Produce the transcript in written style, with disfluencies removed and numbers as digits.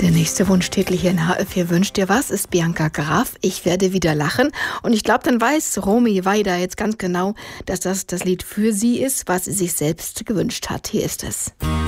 Der nächste Wunschtitel hier in HR4 Wünscht dir was ist Bianca Graf, Ich werde wieder lachen. Und ich glaube, dann weiß Romy Weider jetzt ganz genau, dass das Lied für sie ist, was sie sich selbst gewünscht hat. Hier ist es.